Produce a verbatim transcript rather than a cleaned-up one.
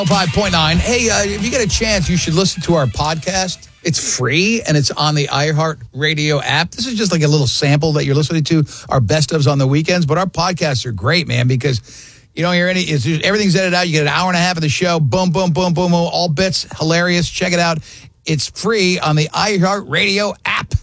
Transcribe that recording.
five point nine. Hey, uh, if you get a chance, you should listen to our podcast. It's free, and it's on the iHeartRadio app. This is just like a little sample that you're listening to, our best ofs on the weekends. But our podcasts are great, man, because you don't hear any, it's just, everything's edited out. You get an hour and a half of the show. Boom, boom, boom, boom, boom. All bits, hilarious. Check it out. It's free on the iHeartRadio app.